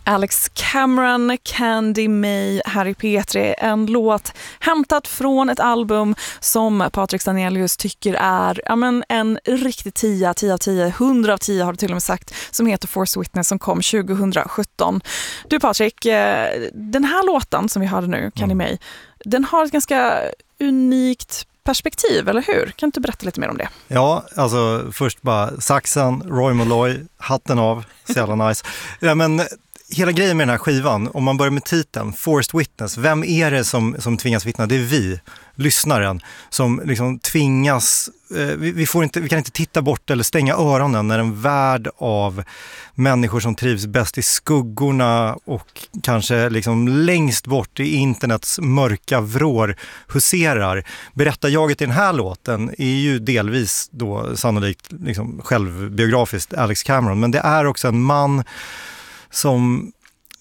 Alex Cameron, Candy May, Harry Petri, en låt hämtat från ett album som Patrik Stanelius tycker är en riktig 10 av 10, 100 av 10 har du till och med sagt, som heter Force Witness, som kom 2017. Du Patrik, den här låten som vi hörde nu, Candy May, den har ett ganska unikt perspektiv, eller hur? Kan du berätta lite mer om det? Ja, alltså först bara saxen, Roy Molloy, hatten av, så jävla nice. Ja, men hela grejen med den här skivan, om man börjar med titeln, Forced Witness, vem är det som tvingas vittna? Det är vi, lyssnaren, som liksom tvingas, vi kan inte titta bort eller stänga öronen när en värld av människor som trivs bäst i skuggorna och kanske liksom längst bort i internets mörka vrår huserar. Berättarjaget i den här låten är ju delvis då sannolikt liksom självbiografiskt Alex Cameron, men det är också en man som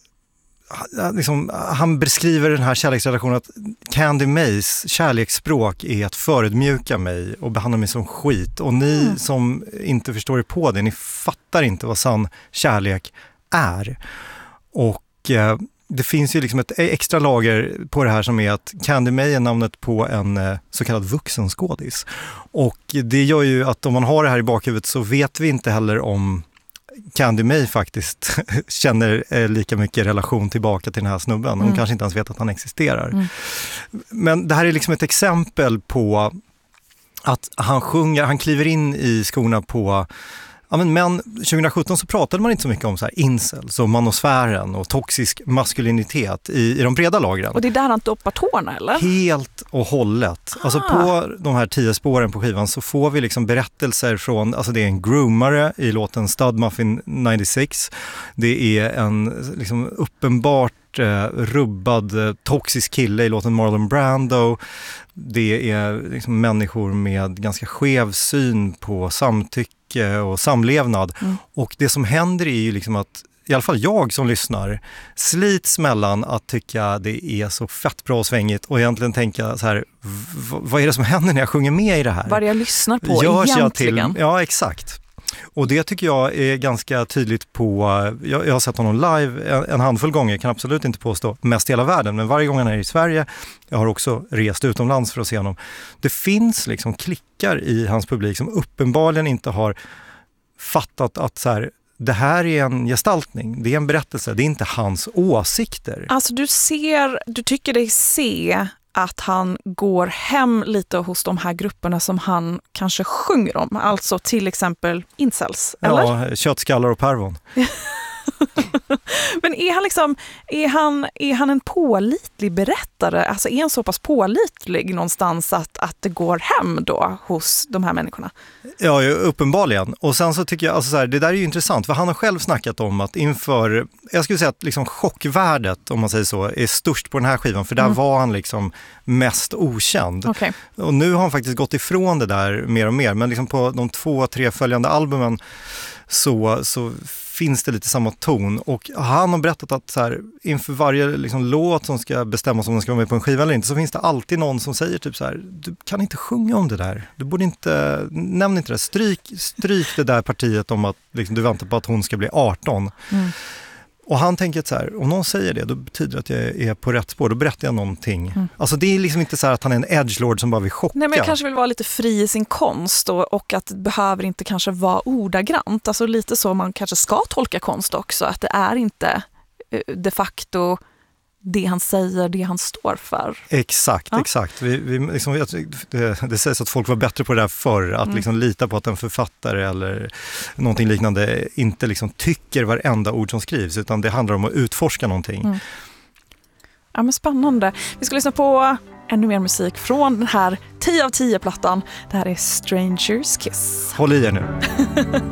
liksom, han beskriver den här kärleksrelationen att Candy Mays kärleksspråk är att förödmjuka mig och behandla mig som skit. Och ni som inte förstår er på det, ni fattar inte vad sann kärlek är. Och det finns ju liksom ett extra lager på det här som är att Candy May är namnet på en så kallad vuxenskådis. Och det gör ju att om man har det här i bakhuvudet så vet vi inte heller om Candy May faktiskt känner lika mycket relation tillbaka till den här snubben. Hon kanske inte ens vet att han existerar. Men det här är liksom ett exempel på att han kliver in i skorna på... Ja, men 2017 så pratade man inte så mycket om så här incels och manosfären och toxisk maskulinitet i de breda lagren. Och det är där han doppar tårna, eller? Helt och hållet. Alltså på de här 10 spåren på skivan så får vi liksom berättelser från, alltså det är en groomare i låten Stud Muffin 96. Det är en liksom uppenbart rubbad toxisk kille i låten Marlon Brando. Det är liksom människor med ganska skev syn på samtycke och samlevnad. Och det som händer är ju liksom att i alla fall jag som lyssnar slits mellan att tycka det är så fett bra och svängigt och egentligen tänka så här, vad är det som händer när jag sjunger med i det här? Vad jag lyssnar på egentligen. Ja, exakt. Och det tycker jag är ganska tydligt på, jag har sett honom live en handfull gånger, jag kan absolut inte påstå mest i hela världen, men varje gång han är i Sverige, jag har också rest utomlands för att se honom. Det finns liksom klickar i hans publik som uppenbarligen inte har fattat att så här, det här är en gestaltning, det är en berättelse, det är inte hans åsikter. Alltså du tycker dig se att han går hem lite hos de här grupperna som han kanske sjunger om. Alltså till exempel incels, eller? Ja, köttskallar och pervon. Men är han en pålitlig berättare? Alltså är han så pass pålitlig någonstans att det går hem då hos de här människorna? Ja, uppenbarligen. Och sen så tycker jag, alltså så här, det där är ju intressant, för han har själv snackat om att inför, jag skulle säga att liksom chockvärdet, om man säger så, är störst på den här skivan, för där var han liksom mest okänd. Okay. Och nu har han faktiskt gått ifrån det där mer och mer, men liksom på de 2-3 följande albumen så finns det lite samma ton, och han har berättat att så här, inför varje liksom låt som ska bestämmas om den ska vara med på en skiva eller inte, så finns det alltid någon som säger typ så här, du kan inte sjunga om det där, du borde inte, nämn inte det, stryk det där partiet om att liksom, du väntar på att hon ska bli 18. Och han tänker att så här, om någon säger det, då betyder det att jag är på rätt spår, då berättar jag någonting. Alltså det är liksom inte så här att han är en edgelord som bara vill chocka. Nej, men jag kanske vill vara lite fri i sin konst och att det behöver inte kanske vara ordagrant. Alltså lite så man kanske ska tolka konst också, att det är inte de facto det han säger, det han står för. Exakt. Liksom, det sägs att folk var bättre på det där förr, att liksom lita på att en författare eller någonting liknande inte liksom tycker varenda ord som skrivs, utan det handlar om att utforska någonting. Ja, men spännande. Vi ska lyssna på ännu mer musik från den här 10 av 10-plattan. Det här är Stranger's Kiss. Håll i er nu.